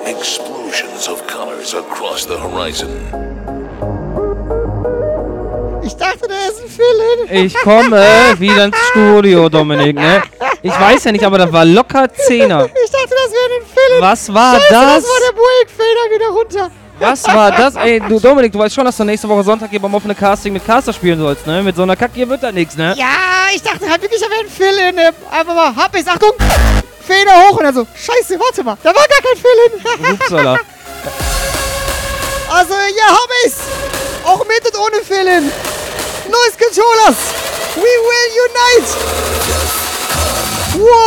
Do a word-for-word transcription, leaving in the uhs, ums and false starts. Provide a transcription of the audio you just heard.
Explosions of colors across the horizon. Ich dachte, da ist ein Villain. Ich komme wieder ins Studio, Dominik, ne? Ich weiß ja nicht, aber da war locker Zehner. Ich dachte, das wäre ein Villain. Was war Scheiße, das? das war der Boeing-Fader wieder runter. Was war das? Ey, du Dominik, du weißt schon, dass du nächste Woche Sonntag hier beim offenen Casting mit Caster spielen sollst, ne? Mit so einer Kacke hier wird da nichts, ne? Ja, ich dachte halt wirklich, da wäre ein Villain. Ne? Einfach mal, hab ich's. Achtung, Feder hoch und dann so, scheiße, warte mal, da war gar kein Villain. Upsala. Also, ja, hab ich's. Auch mit und ohne Villain. Noise Controllers, we will unite. Wow.